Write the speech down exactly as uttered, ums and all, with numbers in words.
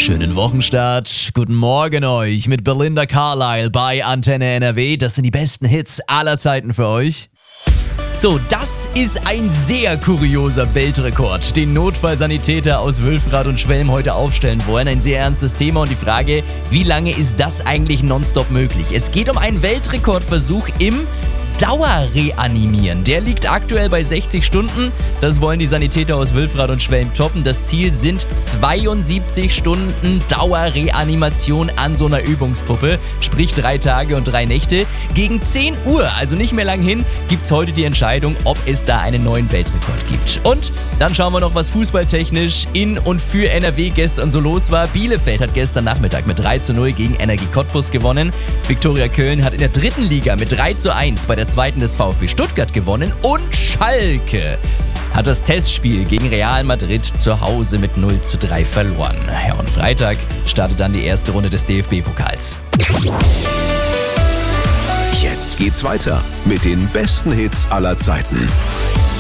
Schönen Wochenstart. Guten Morgen euch mit Belinda Carlisle bei Antenne N R W. Das sind die besten Hits aller Zeiten für euch. So, das ist ein sehr kurioser Weltrekord, den Notfallsanitäter aus Wülfrath und Schwelm heute aufstellen wollen. Ein sehr ernstes Thema und die Frage, wie lange ist das eigentlich nonstop möglich? Es geht um einen Weltrekordversuch im Dauerreanimieren. Der liegt aktuell bei sechzig Stunden. Das wollen die Sanitäter aus Wülfrath und Schwelm toppen. Das Ziel sind zweiundsiebzig Stunden Dauerreanimation an so einer Übungspuppe. Sprich drei Tage und drei Nächte. Gegen zehn Uhr, also nicht mehr lang hin, gibt es heute die Entscheidung, ob es da einen neuen Weltrekord gibt. Und dann schauen wir noch, was fußballtechnisch in und für N R W gestern so los war. Bielefeld hat gestern Nachmittag mit drei zu null gegen Energie Cottbus gewonnen. Viktoria Köln hat in der dritten Liga mit drei zu eins bei der zweiten des VfB Stuttgart gewonnen und Schalke hat das Testspiel gegen Real Madrid zu Hause mit null zu drei verloren. Ja, und Freitag startet dann die erste Runde des D F B-Pokals. Jetzt geht's weiter mit den besten Hits aller Zeiten.